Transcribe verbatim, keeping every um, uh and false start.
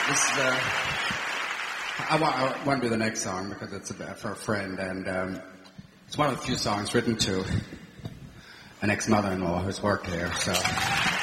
This is, uh, I, want, I want to do the next song because it's a, for a friend, and um, it's one of the few songs written to an ex-mother-in-law who's worked here. So.